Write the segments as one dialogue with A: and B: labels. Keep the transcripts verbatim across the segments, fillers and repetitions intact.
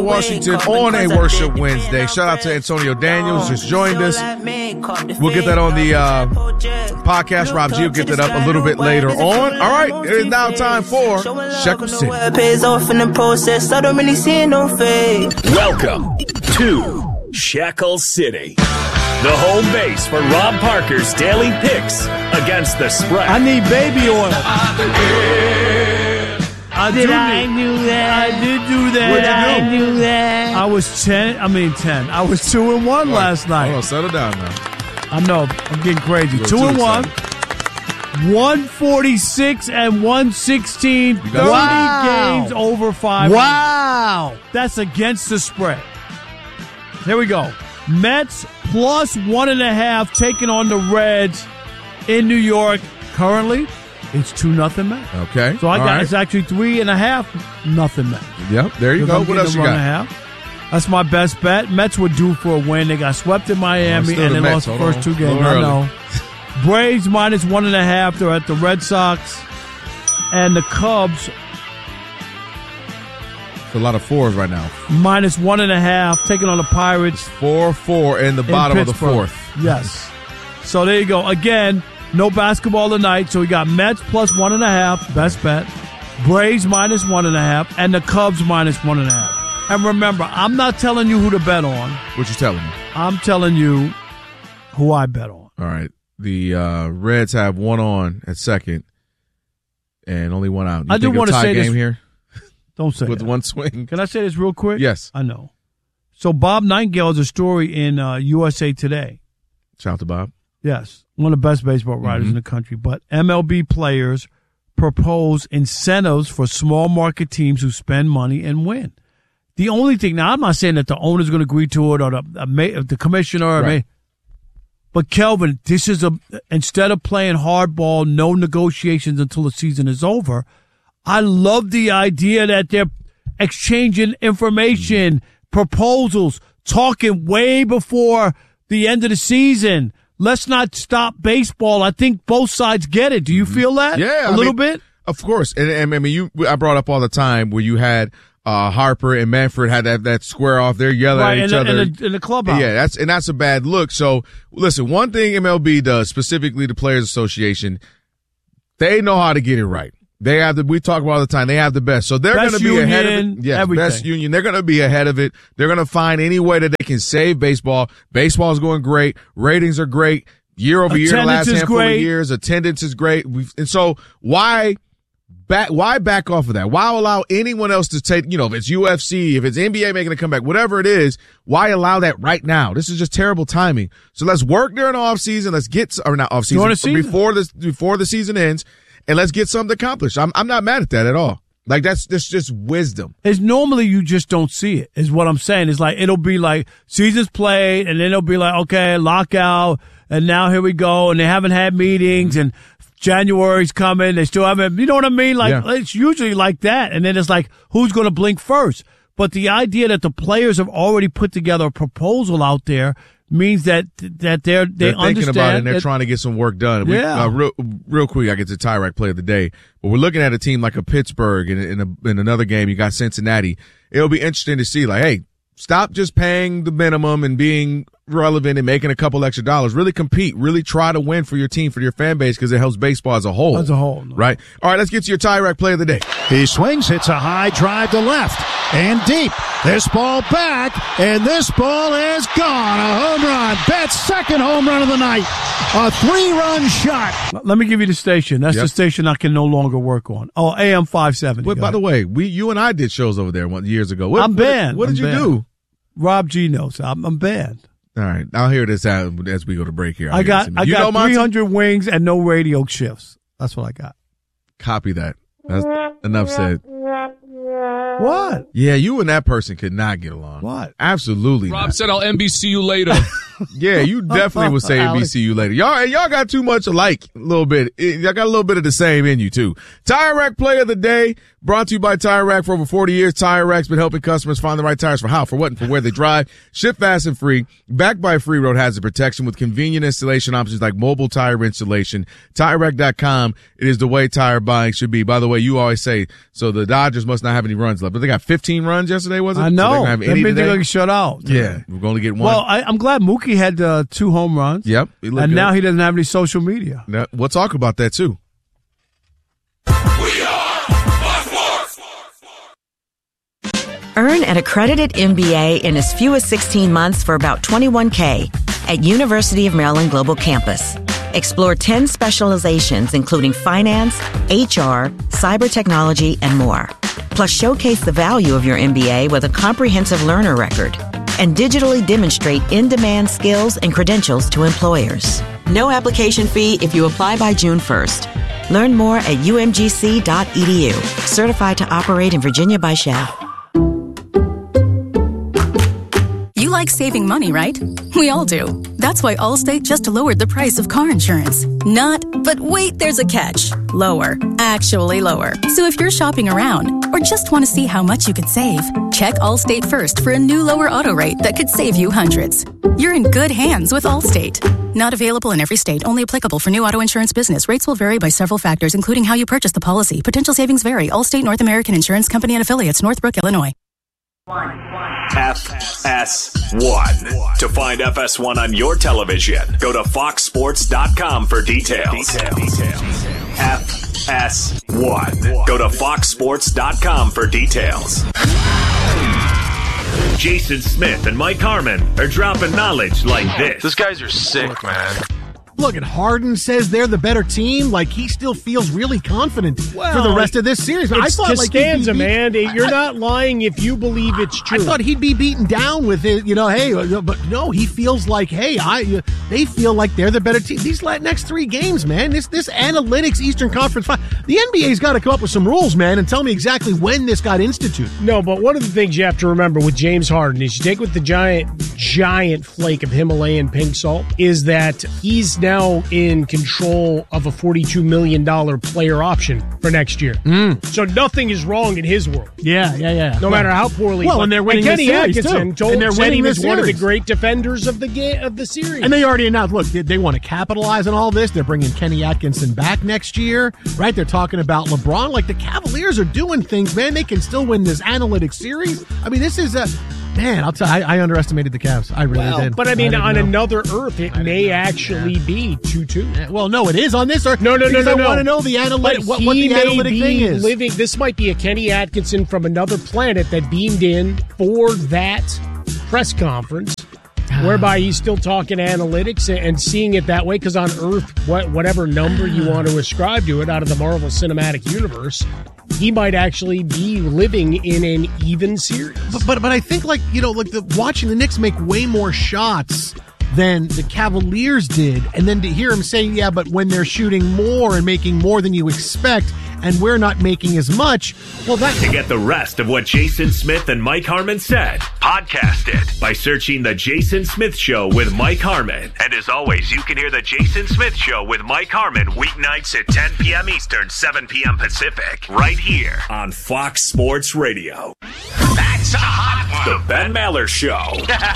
A: Washington on a Worship Wednesday. Shout out to Antonio Daniels, just joined us. We'll get that on the uh, podcast. Rob G will get that up a little bit later on. All right, it is now time for Shekel City.
B: Welcome to Shekel City, the home base for Rob Parker's daily picks against the spread.
C: I need baby oil. I
D: Did
C: do
D: I
C: need-
D: do that?
C: I did do that.
D: Did
C: I
D: I do that?
C: I was ten. I mean ten. I was two and one last night.
A: Hold on, settle down now.
C: I know. I'm getting crazy.
A: You're
C: Two
A: too
C: and one. one forty-six and one sixteen.
A: got
C: thirty
D: Wow.
C: games over five.
D: Wow.
C: That's against the spread. Here we go. Mets plus one and a half taking on the Reds in New York. Currently, it's two nothing Mets.
A: Okay.
C: So I
A: all
C: got
A: right.
C: it's actually three and a half nothing Mets.
A: Yep, there you
C: If
A: go.
C: I'm
A: What
C: getting
A: else
C: the
A: you
C: run
A: got?
C: and a half. That's my best bet. Mets were due for a win. They got swept in Miami
A: still
C: and
A: the
C: they
A: Mets.
C: lost the
A: Hold
C: first
A: on.
C: two
A: A
C: games.
A: little
C: I
A: early.
C: know. Braves minus one and a half. They're at the Red Sox. And the Cubs
A: It's a lot of fours right now.
C: minus one and a half taking on the Pirates.
A: Four, four in the
C: in
A: bottom of the
C: Pittsburgh.
A: fourth.
C: Yes. So there you go. Again, no basketball tonight. So we got Mets plus one and a half, best bet. Braves minus one and a half, and the Cubs minus one and a half. And remember, I'm not telling you who to bet on.
A: What you telling me?
C: I'm telling you who I bet on.
A: All right. The uh, Reds have one on at second and only one out. You
C: I do
A: think a
C: wanna
A: tie
C: say
A: game
C: this-
A: here
C: Don't say
A: with
C: that.
A: one swing.
C: Can I say this real quick?
A: Yes.
C: I know. So Bob Nightingale has a story in uh, U S A Today.
A: Shout out to Bob.
C: Yes, one of the best baseball writers
A: Mm-hmm.
C: in the country. But M L B players propose incentives for small market teams who spend money and win. The only thing, now I'm not saying that the owner's going to agree to it or the, uh, ma- the commissioner, or
A: Right.
C: ma- but Kelvin, this is a, instead of playing hardball, no negotiations until the season is over. I love the idea that they're exchanging information, proposals, talking way before the end of the season. Let's not stop baseball. I think both sides get it. Do you feel that?
A: Yeah.
C: A
A: I
C: little
A: mean,
C: bit?
A: Of course. And, and I mean, you, I brought up all the time where you had uh, Harper and Manfred had that, that square off. They're yelling
C: Right,
A: at
C: in
A: each
C: the,
A: other.
C: in, the, in the clubhouse.
A: Yeah, that's and that's a bad look. So listen, one thing M L B does, specifically the Players Association, they know how to get it right. They have the we talk about all the time. They have the best, so they're going
C: Best
A: to be ahead of
C: union,
A: it. Yes,
C: everything.
A: best union. They're going to be ahead of it. They're going to find any way that they can save baseball. Baseball is going great. Ratings are great. Year over year, the
C: Attendance
A: last
C: is
A: handful
C: great.
A: of years, attendance is great. We've, and so why? Back, why back off of that? Why allow anyone else to take, you know, if it's U F C, if it's N B A making a comeback, whatever it is, why allow that right now? This is just terrible timing. So let's work during the off season. Let's get, or not off
C: During
A: season,
C: the season.
A: before the, before the season ends, and let's get something accomplished. I'm, I'm not mad at that at all. Like that's, that's just wisdom.
C: Is normally you just don't see it, is what I'm saying. It's like, it'll be like seasons played, and then it'll be like, okay, lockout, and now here we go, and they haven't had meetings, and January's coming, they still haven't, you know what I mean? Like,
A: Yeah.
C: it's usually like that, and then it's like, who's going to blink first? But the idea that the players have already put together a proposal out there means that that they're, they
A: They're thinking
C: understand.
A: about it and they're
C: that-
A: trying to get some work done. We,
C: Yeah.
A: uh, real, real quick, I get to Tyrek Player of the Day, but we're looking at a team like a Pittsburgh, and in, a, in another game you got Cincinnati. It'll be interesting to see, like, hey, stop just paying the minimum and being relevant and making a couple extra dollars. Really compete. Really try to win for your team, for your fan base, because it helps baseball as a whole.
C: As a whole, no.
A: Right? All right, let's get to your Tyrek Player of the Day.
E: He swings, hits a high drive to left and deep. This ball back, and this ball is gone. A home run. Betts' second home run of the night. A three-run shot.
C: Let me give you the station. That's
A: Yep.
C: the station I can no longer work on. Oh, A M five seventy.
A: But
C: Go
A: by
C: ahead.
A: the way, we you and I did shows over there one, years ago. What,
C: I'm banned.
A: What, what did
C: I'm
A: you
C: banned.
A: do?
C: Rob G knows. I'm, I'm banned.
A: All right, I'll hear this out as we go to break here. I'll
C: I
A: hear
C: got
A: this.
C: I
A: You know,
C: got
A: Monty?
C: three hundred wings and no radio shifts. That's what I got.
A: Copy that. That's enough said.
C: What?
A: Yeah, you and that person could not get along.
C: What?
A: Absolutely
F: Rob
A: not.
F: said I'll N B C you later.
A: Yeah, you definitely would say N B C you later. Y'all, y'all got too much alike a little bit. Y'all got a little bit of the same in you too. Tyrek Player of the Day Brought to you by Tire Rack. For over forty years, Tire Rack's been helping customers find the right tires for how, for what, and for where they drive. Ship fast and free. Backed by free road hazard protection with convenient installation options like mobile tire installation. Tire Rack dot com. It is the way tire buying should be. By the way, you always say, so the Dodgers must not have any runs left. But they got fifteen runs yesterday, was it?
C: I know.
A: So
C: that means they're going to shut out.
A: Yeah. We're going to get one.
C: Well, I, I'm glad Mookie had uh, two home runs.
A: Yep.
C: And
A: good.
C: now he doesn't have any social media.
A: Now, we'll talk about that, too.
F: Earn an accredited M B A in as few as sixteen months for about twenty-one thousand dollars at University of Maryland Global Campus. Explore ten specializations including finance, H R, cyber technology, and more. Plus, showcase the value of your M B A with a comprehensive learner record and digitally demonstrate in-demand skills and credentials to employers. No application fee if you apply by June first. Learn more at U M G C dot E D U. Certified to operate in Virginia by S C H A.
G: You like saving money, right? We all do. That's why Allstate just lowered the price of car insurance. Not, but wait, there's a catch. Lower. Actually lower. So if you're shopping around or just want to see how much you could save, check Allstate first for a new lower auto rate that could save you hundreds. You're in good hands with Allstate. Not available in every state. Only applicable for new auto insurance business. Rates will vary by several factors, including how you purchase the policy. Potential savings vary. Allstate North American Insurance Company and Affiliates, Northbrook, Illinois.
B: F S one. To find F S one on your television, go to fox sports dot com for details. F S one. Go to fox sports dot com for details. Jason Smith and Mike Harmon are dropping knowledge like this.
H: Those guys are sick, man.
I: Look, and Harden says they're the better team. Like, he still feels really confident
E: well,
I: for the rest of this series.
E: It's
I: I thought,
E: Costanza,
I: like,
E: man. You're I, not lying if you believe it's true.
I: I thought he'd be beaten down with it, you know, hey, but no, he feels like, hey, I. they feel like they're the better team. These next three games, man, this this analytics Eastern Conference, the N B A's got to come up with some rules, man, and tell me exactly when this got instituted.
E: No, but one of the things you have to remember with James Harden is you take with the giant, giant flake of Himalayan pink salt is that he's now in control of a forty-two million dollars player option for next year.
I: Mm.
E: So nothing is wrong in his world.
I: Yeah, yeah, yeah.
E: No
I: well,
E: matter how poorly.
I: Well, and they're winning
E: and Kenny
I: this series,
E: Atkinson
I: too.
E: told
I: And they're
E: said
I: winning
E: he was
I: this
E: one of the
I: series.
E: great defenders of the ga- of the series.
I: And they already announced, look, they, they want to capitalize on all this. They're bringing Kenny Atkinson back next year, right? They're talking about LeBron. Like, the Cavaliers are doing things, man. They can still win this analytics series. I mean, this is a... Man, I'll tell you, I, I underestimated the Cavs. I really
E: well,
I: did.
E: But I mean,
I: I
E: on
I: know.
E: another Earth, it may actually be two two.
I: Well, no, it is on this Earth.
E: No, no, no, no,
I: I
E: no.
I: want to know the analytic, what,
E: he
I: what the
E: may
I: analytic
E: be
I: thing is.
E: Living, this might be a Kenny Atkinson from another planet that beamed in for that press conference, whereby he's still talking analytics and seeing it that way. Because on Earth, what, whatever number you want to ascribe to it out of the Marvel Cinematic Universe, he might actually be living in an even series.
I: But, but but I think, like, you know, like the watching the Knicks make way more shots than the Cavaliers did, and then to hear him saying, yeah, but when they're shooting more and making more than you expect, and we're not making as much, well, that...
B: To get the rest of what Jason Smith and Mike Harmon said, podcast it by searching The Jason Smith Show with Mike Harmon. And as always, you can hear The Jason Smith Show with Mike Harmon weeknights at ten p.m. Eastern, seven p.m. Pacific, right here on Fox Sports Radio. That's a hot one. The Ben Maller Show.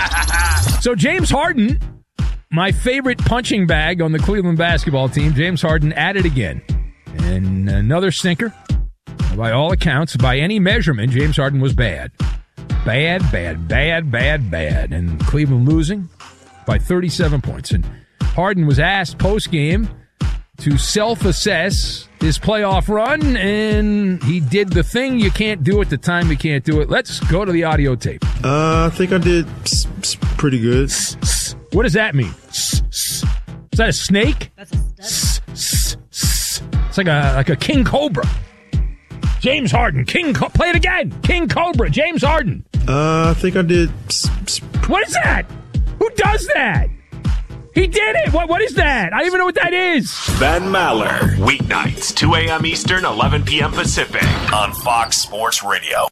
J: So James Harden, my favorite punching bag on the Cleveland basketball team, James Harden at it again. And another stinker. By all accounts, by any measurement, James Harden was bad. Bad, bad, bad, bad, bad. And Cleveland losing by thirty-seven points. And Harden was asked post-game to self-assess his playoff run, and he did the thing you can't do at the time you can't do it. Let's go to the audio tape.
K: Uh, I think I did s- s- pretty good.
J: What does that mean? Is that a snake? That's a snake. It's like a like a king cobra. James Harden, king. Co- play it again. King Cobra, James Harden.
K: Uh, I think I did. S- s-
J: what is that? Who does that? He did it. What? What is that? I don't even know what that is.
B: Ben Maller, weeknights, two a.m. Eastern, eleven p.m. Pacific, on Fox Sports Radio.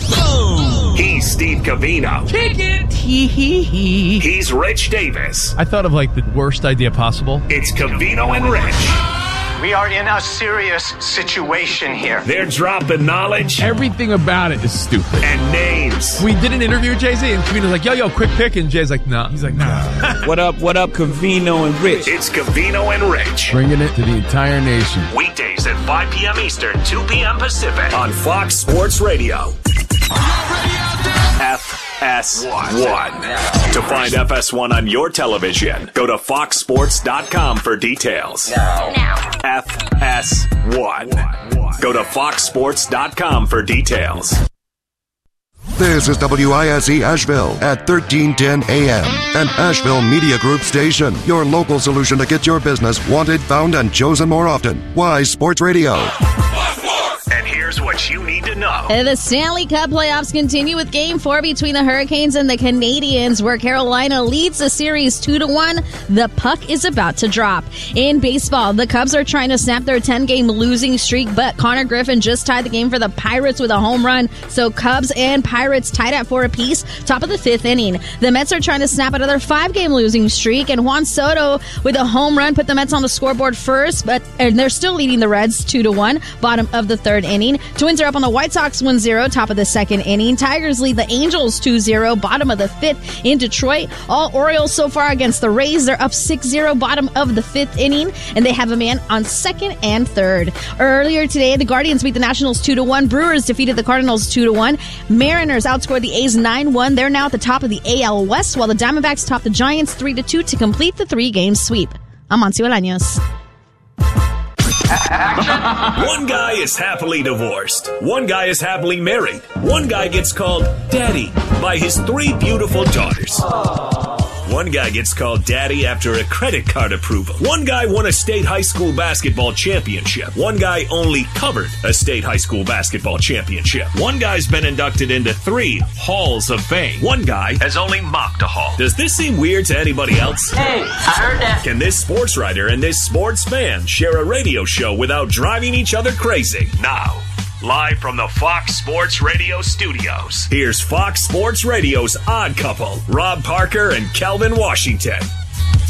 B: Oh. He's Steve Covino.
D: Kick it. Hee hee hee.
B: He's Rich Davis.
L: I thought of like the worst idea possible.
B: It's Covino and Rich.
H: We are in a serious situation here.
B: They're dropping knowledge.
L: Everything about it is stupid.
B: And names.
L: We did an interview with Jay-Z, and Covino's like, yo, yo, quick pick. And Jay's like, nah. He's like, nah.
M: What up, what up, Covino and Rich?
B: It's Covino and Rich.
L: Bringing it to the entire nation.
B: Weekdays at five p.m. Eastern, two p.m. Pacific on Fox Sports Radio. F S one. To find F S one on your television, go to fox sports dot com for details. Now. Now. F S one. Go to fox sports dot com for details.
N: This is W I S E Asheville at thirteen ten A M, an Asheville Media Group station. Your local solution to get your business wanted, found, and chosen more often. Wise Sports Radio.
B: And here's what you need to know.
O: The Stanley Cup playoffs continue with Game Four between the Hurricanes and the Canadiens, where Carolina leads the series two to one. The puck is about to drop. In baseball, the Cubs are trying to snap their ten-game losing streak, but Connor Griffin just tied the game for the Pirates with a home run. So Cubs and Pirates tied at four apiece. Top of the fifth inning, the Mets are trying to snap another five-game losing streak, and Juan Soto with a home run put the Mets on the scoreboard first, but and they're still leading the Reds two to one. Bottom of the third inning. Twins are up on the White Sox one zero, top of the second inning. Tigers lead the Angels two zero, bottom of the fifth in Detroit. All Orioles so far against the Rays. They're up six zero, bottom of the fifth inning, and they have a man on second and third. Earlier today, the Guardians beat the Nationals two to one. Brewers defeated the Cardinals two to one. Mariners outscored the A's nine one. They're now at the top of the A L West, while the Diamondbacks top the Giants three to two to complete the three-game sweep. I'm Amancio Bolaños.
B: One guy is happily divorced. One guy is happily married. One guy gets called daddy by his three beautiful daughters. One guy gets called daddy after a credit card approval. One guy won a state high school basketball championship. One guy only covered a state high school basketball championship. One guy's been inducted into three halls of fame. One guy has only mopped a hall. Does this seem weird to anybody else?
D: Hey, I heard that.
B: Can this sports writer and this sports fan share a radio show without driving each other crazy? Now, live from the Fox Sports Radio studios, here's Fox Sports Radio's Odd Couple, Rob Parker and Kelvin Washington.